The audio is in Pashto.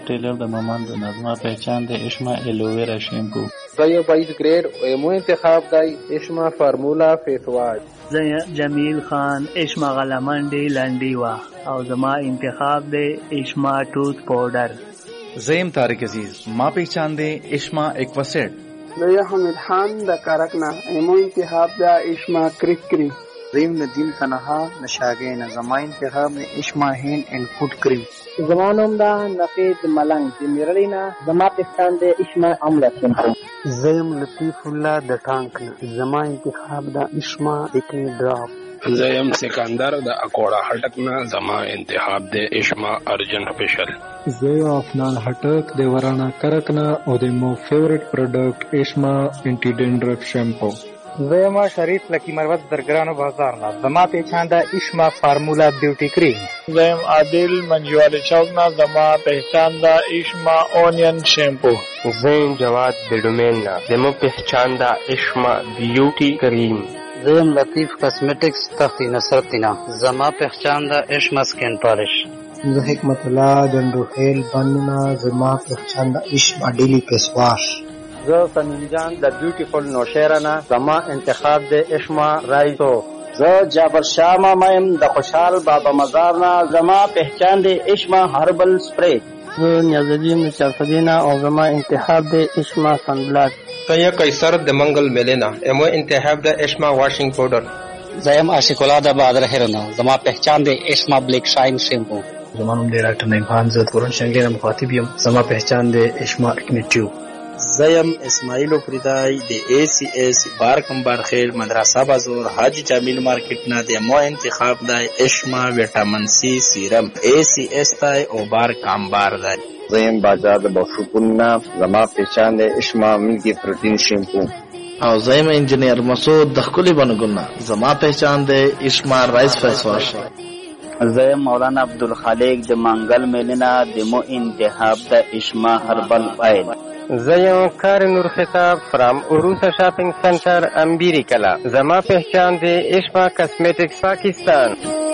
Taylor the ममान द नज़मा पहचान दे इश्मा एलोवेरा शैम्पू زي بايد جريد ومو انتخاب داي اشما فارمولا فيس واش زي جمیل خان اشما غلمنڈی لنڈی وا او زما انتخاب دے اشما ٹوتھ پاؤڈر. زیم طارق عزیز ما پہچان دے اشما ایکواسیڈ. زي حمد خان دا کارکنا امو انتخاب دا اشما کریک کریم. زیم ندیم تنها نشاگین زما انتخاب دے اشما ہین اینڈ فوڈ کریم. زمانم دا نفید ملنگ جمیرلینا زما پہچان دے اشما عملہ شیمپو. زیم لطیف اللہ دا ٹانکنا زما انتخاب دا اشما اکنی ڈراپ. زیم سکندر دا اکوڑا ہٹکنا زما انتخاب دے اشما ارجن فیشل. زیم افنان ہٹک دے ورانا کرکنا او دے مو فیورٹ پروڈکٹ اشما انٹی ڈینڈرف شیمپو. زیم شریف لکی مروت درگرانو بازارنا زما پہچان دا اشما فارمولا بیوٹی کریم. زیم عادل منجوال چوکنا زما پہچان دا اشما اونین شیمپو. زیم جواد بیڈومیننا زما پہچان دا اشما بیوٹی کریم. زیم لطیف کاسمیٹکس تختی نصرتینا زما پہچان دا اشما سکین پالش. زه حکمت الله جنڈو خیل بننا زما پہچان دا اشما ڈیلی فیس واش. زه سمیم جان د بیوټیفل نوشیرنا زما انتخاب د اشما رایسو. زه جابر شاه مایم د خوشحال بابا مزارنا زما پہچان د اشما هربل سپری. زه نیازالدین چارفدینا او زما انتخاب د اشما سنبلاک. کیا قیصر د منگل ملینا امو انتخاب د اشما واشنگ پاؤڈر. زیم عاشق الله د بادر هرنا زما پہچان د اشما بلیک شاین شیمپو. زمانم د ډاکټر نعیم خان زه تورن شنګلر مخاطب یم زما پہچان د اشما اکنیټیو. زیم اسماعیل فریدای د ای سی ایس بارکمبار خیل مدرسه بازور حاجی جمیل مارکیٹ نه د مو انتخاب دای اشما ویټامین سی سیرم ای سی ایس تای او بارکمبار دای. زیم بازار د بوفونا زما پہچان د اشما ملکی پروتین شیمپو. او زیم انجینیر مسعود د خپل بنګنا زما پہچان د اشما رائس فیس واش. زیم مولانا عبدالخالق د منگل میلینا د مو انتخاب د اشما هربل آئل. زیم کار نور خطاب فرام عروسا شاپنگ سنٹر امبیری کلا زما پہچان دے اشما کاسمیٹکس پاکستان.